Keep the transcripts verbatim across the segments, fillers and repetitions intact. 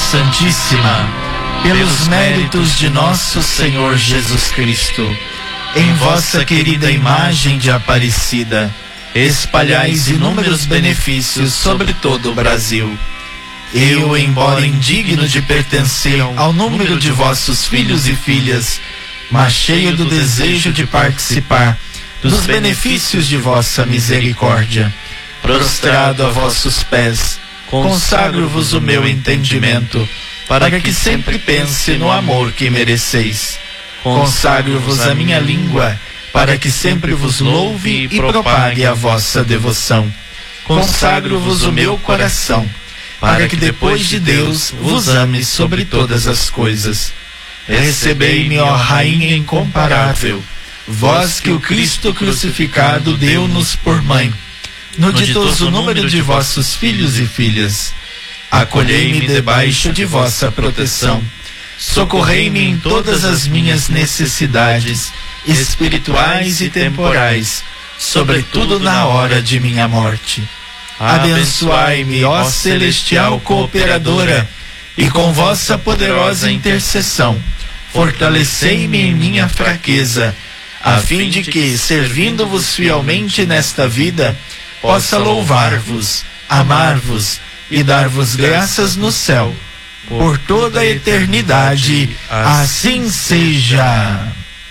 Santíssima, pelos méritos de nosso Senhor Jesus Cristo, em vossa querida imagem de Aparecida, espalhais inúmeros benefícios sobre todo o Brasil. Eu, embora indigno de pertencer ao número de vossos filhos e filhas, mas cheio do desejo de participar dos benefícios de vossa misericórdia, prostrado a vossos pés, consagro-vos o meu entendimento, para que sempre pense no amor que mereceis. Consagro-vos a minha língua, para que sempre vos louve e propague a vossa devoção. Consagro-vos o meu coração, para que depois de Deus vos ame sobre todas as coisas. Recebei-me, ó Rainha incomparável, vós que o Cristo crucificado deu-nos por mãe, no ditoso número de vossos filhos e filhas. Acolhei-me debaixo de vossa proteção. Socorrei-me em todas as minhas necessidades, espirituais e temporais, sobretudo na hora de minha morte. Abençoai-me, ó celestial cooperadora, e com vossa poderosa intercessão, fortalecei-me em minha fraqueza, a fim de que, servindo-vos fielmente nesta vida, possa louvar-vos, amar-vos e dar-vos graças no céu, por toda a eternidade. Assim seja.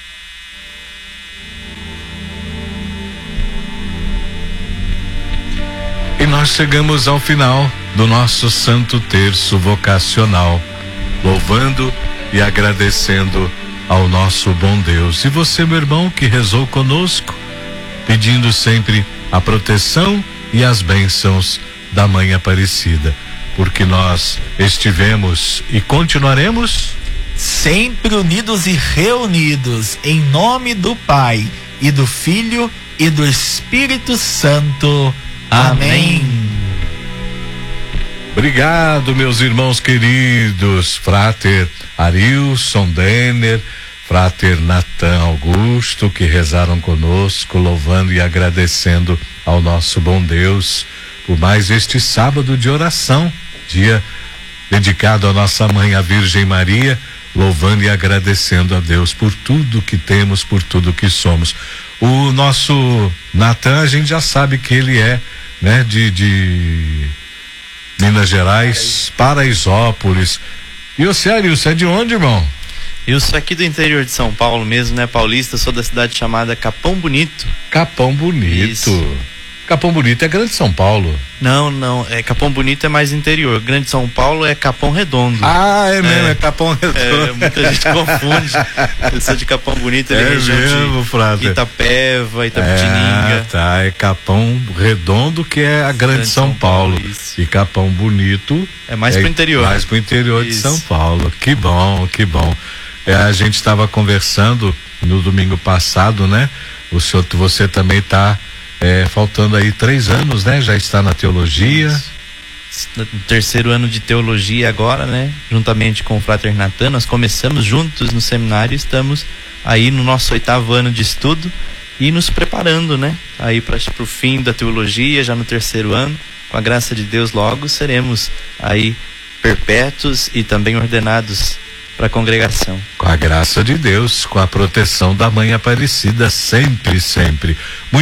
E nós chegamos ao final do nosso Santo Terço Vocacional, louvando e agradecendo ao nosso bom Deus. E você, meu irmão, que rezou conosco, pedindo sempre a proteção e as bênçãos da Mãe Aparecida, porque nós estivemos e continuaremos sempre unidos e reunidos, em nome do Pai, e do Filho, e do Espírito Santo. Amém. Obrigado, meus irmãos queridos, Frater Arilson Denner, Frater Natan Augusto, que rezaram conosco, louvando e agradecendo ao nosso bom Deus por mais este sábado de oração, dia dedicado à nossa mãe, a Virgem Maria, louvando e agradecendo a Deus por tudo que temos, por tudo que somos. O nosso Natan, a gente já sabe que ele é, né, de, de Minas Gerais, Paraisópolis. E o Célio, você é de onde, irmão? Eu sou aqui do interior de São Paulo mesmo, né, paulista, sou da cidade chamada Capão Bonito. Capão Bonito. Isso. Capão Bonito é Grande São Paulo? Não, não, é Capão Bonito é mais interior. Grande São Paulo é Capão Redondo. Ah, é mesmo, é, é Capão Redondo. É, muita gente confunde. Eu sou de Capão Bonito, é região mesmo, de Frade. Itapeva, Itapetininga. É, tá, é Capão Redondo, que é a Grande, Grande São, São Paulo. Paulo e Capão Bonito é mais é pro interior. Mais pro interior isso. De São Paulo. Que bom, que bom. É, a gente estava conversando no domingo passado, né? O senhor, você também tá É, faltando aí três anos, né? Já está na teologia. No terceiro ano de teologia agora, né? Juntamente com o Frater Natan, nós começamos juntos no seminário, estamos aí no nosso oitavo ano de estudo e nos preparando, né? Aí para o fim da teologia, já no terceiro ano, com a graça de Deus, logo seremos aí perpétuos e também ordenados para a congregação. Com a graça de Deus, com a proteção da Mãe Aparecida, sempre, sempre. Muito